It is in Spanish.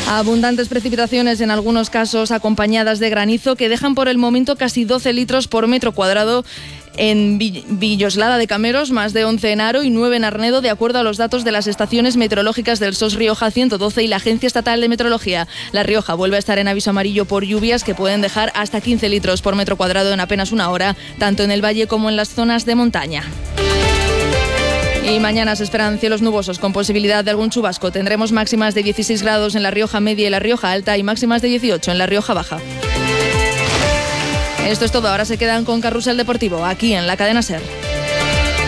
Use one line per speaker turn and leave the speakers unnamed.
Abundantes precipitaciones, en algunos casos acompañadas de granizo, que dejan por el momento casi 12 litros por metro cuadrado en Villoslada de Cameros, más de 11 en Haro y 9 en Arnedo, de acuerdo a los datos de las estaciones meteorológicas del SOS Rioja 112 y la Agencia Estatal de Meteorología. La Rioja vuelve a estar en aviso amarillo por lluvias que pueden dejar hasta 15 litros por metro cuadrado en apenas una hora, tanto en el valle como en las zonas de montaña. Y mañana se esperan cielos nubosos con posibilidad de algún chubasco. Tendremos máximas de 16 grados en la Rioja Media y la Rioja Alta y máximas de 18 en la Rioja Baja. Esto es todo, ahora se quedan con Carrusel Deportivo, aquí en la cadena SER.